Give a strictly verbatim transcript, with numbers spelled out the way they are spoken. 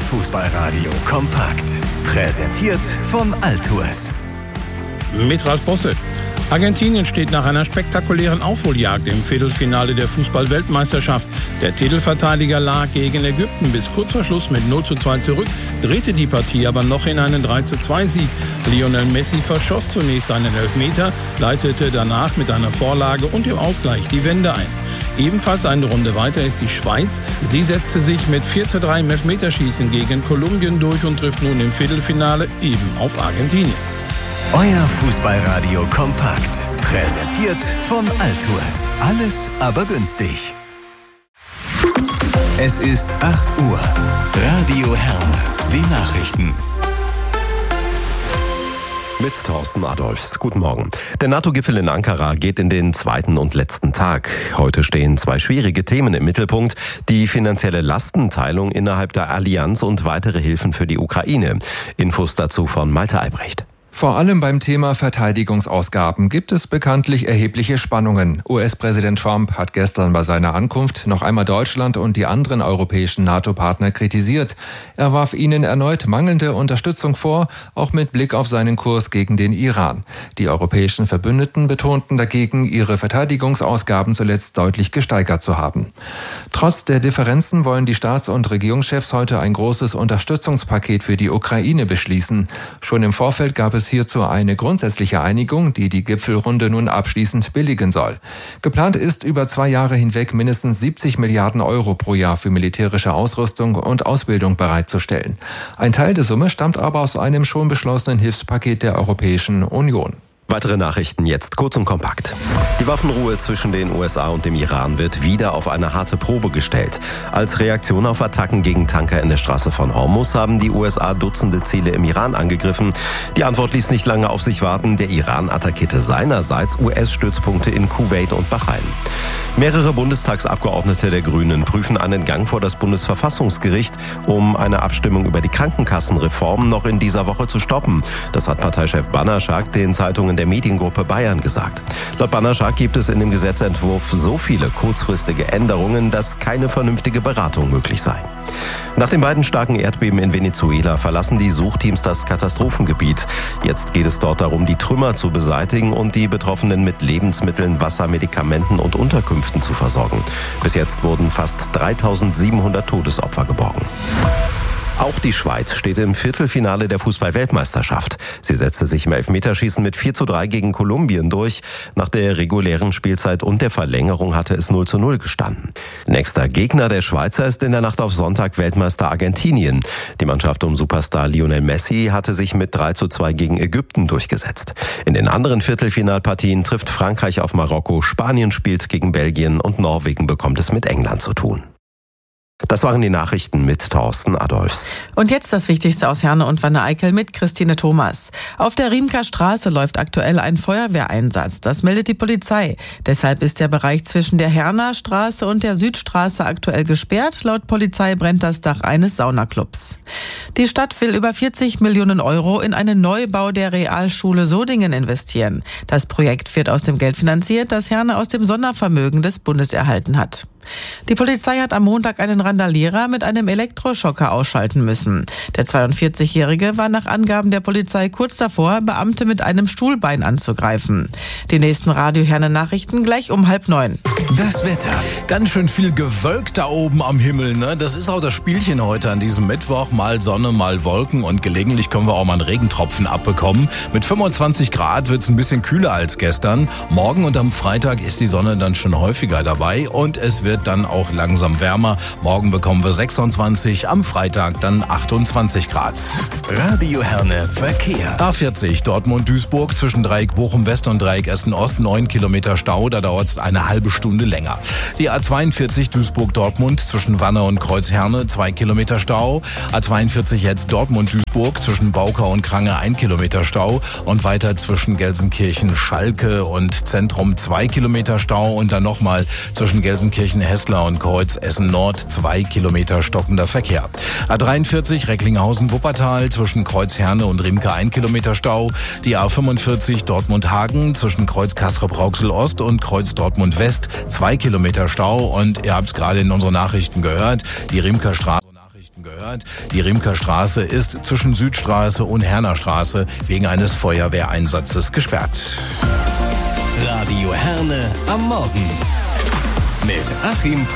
Fußballradio kompakt. Präsentiert vom Altours. Mit Ralf Bosse. Argentinien steht nach einer spektakulären Aufholjagd im Viertelfinale der Fußball-Weltmeisterschaft. Der Titelverteidiger lag gegen Ägypten bis kurz vor Schluss mit null zu zwei zurück, drehte die Partie aber noch in einen drei zu zwei Sieg. Lionel Messi verschoss zunächst einen Elfmeter, leitete danach mit einer Vorlage und dem Ausgleich die Wende ein. Ebenfalls eine Runde weiter ist die Schweiz. Sie setzte sich mit vier zu drei im Elfmeterschießen gegen Kolumbien durch und trifft nun im Viertelfinale eben auf Argentinien. Euer Fußballradio kompakt. Präsentiert vom Altours. Alles aber günstig. Es ist acht Uhr. Radio Herne. Die Nachrichten. Mit Thorsten Adolfs. Guten Morgen. Der NATO-Gipfel in Ankara geht in den zweiten und letzten Tag. Heute stehen zwei schwierige Themen im Mittelpunkt. Die finanzielle Lastenteilung innerhalb der Allianz und weitere Hilfen für die Ukraine. Infos dazu von Malte Albrecht. Vor allem beim Thema Verteidigungsausgaben gibt es bekanntlich erhebliche Spannungen. U S-Präsident Trump hat gestern bei seiner Ankunft noch einmal Deutschland und die anderen europäischen NATO-Partner kritisiert. Er warf ihnen erneut mangelnde Unterstützung vor, auch mit Blick auf seinen Kurs gegen den Iran. Die europäischen Verbündeten betonten dagegen, ihre Verteidigungsausgaben zuletzt deutlich gesteigert zu haben. Trotz der Differenzen wollen die Staats- und Regierungschefs heute ein großes Unterstützungspaket für die Ukraine beschließen. Schon im Vorfeld gab es hierzu eine grundsätzliche Einigung, die die Gipfelrunde nun abschließend billigen soll. Geplant ist, über zwei Jahre hinweg mindestens siebzig Milliarden Euro pro Jahr für militärische Ausrüstung und Ausbildung bereitzustellen. Ein Teil der Summe stammt aber aus einem schon beschlossenen Hilfspaket der Europäischen Union. Weitere Nachrichten jetzt kurz und kompakt. Die Waffenruhe zwischen den U S A und dem Iran wird wieder auf eine harte Probe gestellt. Als Reaktion auf Attacken gegen Tanker in der Straße von Hormuz haben die U S A Dutzende Ziele im Iran angegriffen. Die Antwort ließ nicht lange auf sich warten. Der Iran attackierte seinerseits U S-Stützpunkte in Kuwait und Bahrain. Mehrere Bundestagsabgeordnete der Grünen prüfen einen Gang vor das Bundesverfassungsgericht, um eine Abstimmung über die Krankenkassenreform noch in dieser Woche zu stoppen. Das hat Parteichef Bannerschak den Zeitungen der Mediengruppe Bayern gesagt. Laut Bannerschak gibt es in dem Gesetzentwurf so viele kurzfristige Änderungen, dass keine vernünftige Beratung möglich sei. Nach den beiden starken Erdbeben in Venezuela verlassen die Suchteams das Katastrophengebiet. Jetzt geht es dort darum, die Trümmer zu beseitigen und die Betroffenen mit Lebensmitteln, Wasser, Medikamenten und Unterkünften zu versorgen. Bis jetzt wurden fast dreitausendsiebenhundert Todesopfer geborgen. Auch die Schweiz steht im Viertelfinale der Fußball-Weltmeisterschaft. Sie setzte sich im Elfmeterschießen mit vier zu drei gegen Kolumbien durch. Nach der regulären Spielzeit und der Verlängerung hatte es null zu null gestanden. Nächster Gegner der Schweizer ist in der Nacht auf Sonntag Weltmeister Argentinien. Die Mannschaft um Superstar Lionel Messi hatte sich mit drei zu zwei gegen Ägypten durchgesetzt. In den anderen Viertelfinalpartien trifft Frankreich auf Marokko, Spanien spielt gegen Belgien und Norwegen bekommt es mit England zu tun. Das waren die Nachrichten mit Thorsten Adolfs. Und jetzt das Wichtigste aus Herne und Wanne-Eickel mit Christine Thomas. Auf der Riemker Straße läuft aktuell ein Feuerwehreinsatz. Das meldet die Polizei. Deshalb ist der Bereich zwischen der Herner Straße und der Südstraße aktuell gesperrt. Laut Polizei brennt das Dach eines Saunaclubs. Die Stadt will über vierzig Millionen Euro in einen Neubau der Realschule Sodingen investieren. Das Projekt wird aus dem Geld finanziert, das Herne aus dem Sondervermögen des Bundes erhalten hat. Die Polizei hat am Montag einen Randalierer mit einem Elektroschocker ausschalten müssen. Der zweiundvierzigjährige war nach Angaben der Polizei kurz davor, Beamte mit einem Stuhlbein anzugreifen. Die nächsten Radio-Herne-Nachrichten gleich um halb neun. Das Wetter. Ganz schön viel gewölkt da oben am Himmel, ne? Das ist auch das Spielchen heute an diesem Mittwoch. Mal Sonne, mal Wolken und gelegentlich können wir auch mal einen Regentropfen abbekommen. Mit fünfundzwanzig Grad wird es ein bisschen kühler als gestern. Morgen und am Freitag ist die Sonne dann schon häufiger dabei und es wird dann auch langsam wärmer. Morgen bekommen wir sechsundzwanzig, am Freitag dann achtundzwanzig Grad. Radio Herne Verkehr. A vierzig Dortmund-Duisburg zwischen Dreieck Bochum-West und Dreieck Essen-Ost, neun Kilometer Stau, da dauert es eine halbe Stunde länger. Die A zweiundvierzig Duisburg-Dortmund zwischen Wanne und Kreuz-Herne, zwei Kilometer Stau. A zweiundvierzig jetzt Dortmund-Duisburg zwischen Baukau und Krange, ein Kilometer Stau. Und weiter zwischen Gelsenkirchen-Schalke und Zentrum, zwei Kilometer Stau. Und dann nochmal zwischen Gelsenkirchen Hessler und Kreuz Essen Nord, zwei Kilometer stockender Verkehr. A dreiundvierzig Recklinghausen-Wuppertal zwischen Kreuz Herne und Riemke, ein Kilometer Stau. Die A fünfundvierzig Dortmund-Hagen zwischen Kreuz Castrop-Rauxel Ost und Kreuz Dortmund West, zwei Kilometer Stau. Und ihr habt es gerade in unseren Nachrichten gehört, die Riemker Straße Nachrichten gehört. gehört. Die Riemker Straße ist zwischen Südstraße und Herner Straße wegen eines Feuerwehreinsatzes gesperrt. Radio Herne am Morgen mit Achim